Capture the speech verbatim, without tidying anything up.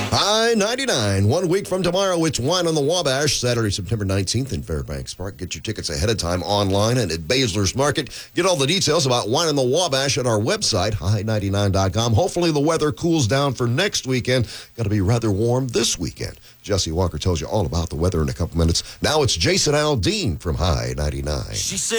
High ninety-nine. One week from tomorrow, it's Wine on the Wabash, Saturday, September nineteenth in Fairbanks Park. Get your tickets ahead of time online and at Baszler's Market. Get all the details about Wine on the Wabash at our website, high ninety-nine dot com. Hopefully the weather cools down for next weekend. Got to be rather warm this weekend. Jesse Walker tells you all about the weather in a couple minutes. Now it's Jason Aldean from High ninety-nine. She said